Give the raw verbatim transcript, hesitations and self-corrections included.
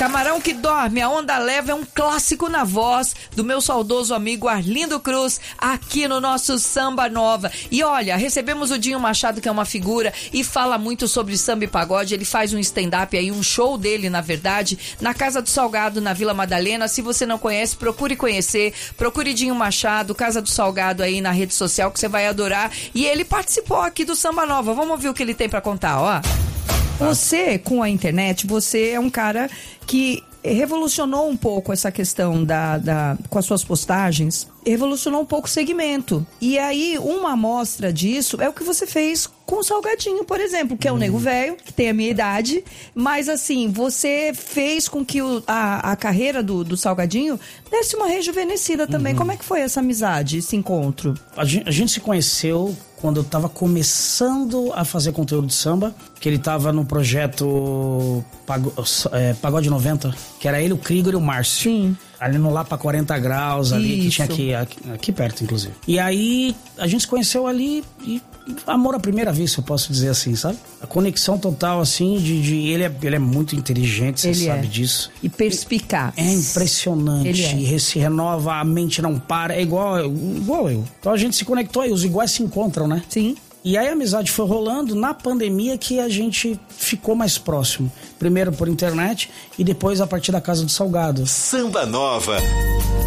Camarão que Dorme, a Onda Leva é um clássico na voz do meu saudoso amigo Arlindo Cruz, aqui no nosso Samba Nova. E olha, recebemos o Dinho Machado, que é uma figura e fala muito sobre samba e pagode. Ele faz um stand-up aí, um show dele, na verdade, na Casa do Salgado, na Vila Madalena. Se você não conhece, procure conhecer. Procure Dinho Machado, Casa do Salgado aí na rede social, que você vai adorar. E ele participou aqui do Samba Nova. Vamos ouvir o que ele tem pra contar, ó. Você, com a internet, você é um cara que revolucionou um pouco essa questão da, da, com as suas postagens, revolucionou um pouco o segmento. E aí, uma amostra disso é o que você fez com o Salgadinho, por exemplo, que é um nego velho, que tem a minha idade, mas assim, você fez com que o, a, a carreira do, do Salgadinho desse uma rejuvenescida também. Uhum. Como é que foi essa amizade, esse encontro? A gente, a gente se conheceu quando eu tava começando a fazer conteúdo de samba, que ele tava no projeto Pago, é, Pagode noventa, que era ele, o Krigor e o Márcio. Sim. Ali no Lá Pra quarenta Graus, ali, Isso. que tinha aqui, aqui, aqui perto, inclusive. E aí, a gente se conheceu ali e amor à primeira vista, eu posso dizer assim, sabe? A conexão total, assim, de... de ele, é, ele é muito inteligente, você ele sabe é. disso. E perspicaz. É impressionante. Ele é. E se renova, a mente não para, é igual, igual eu. Então a gente se conectou e os iguais se encontram, né? Sim. E aí a amizade foi rolando na pandemia que a gente ficou mais próximo. Primeiro por internet e depois a partir da Casa do Salgado. Samba Nova.